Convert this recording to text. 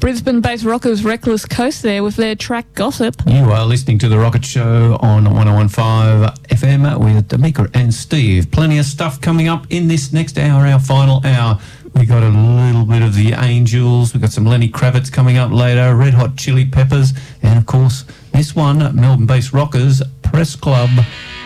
Brisbane-based rockers Reckless Coast there with their track Gossip. You are listening to The Rocket Show on 101.5 FM with D'Amica and Steve. Plenty of stuff coming up in this next hour, our final hour. We got a little bit of the Angels. We got some Lenny Kravitz coming up later, Red Hot Chili Peppers, and of course this one, Melbourne-based rockers Press Club.